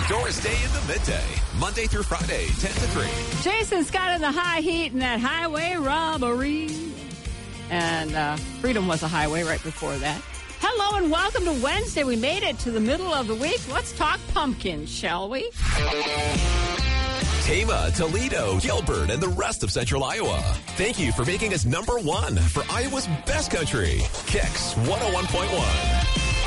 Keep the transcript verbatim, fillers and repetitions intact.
Doris Day in the midday, Monday through Friday, ten to three. Jason Scott in the high heat and that highway robbery. And uh, Freedom was a highway right before that. Hello and welcome to Wednesday. We made it to the middle of the week. Let's talk pumpkins, shall we? Tama, Toledo, Gilbert, and the rest of Central Iowa. Thank you for making us number one for Iowa's best country. Kicks one oh one point one.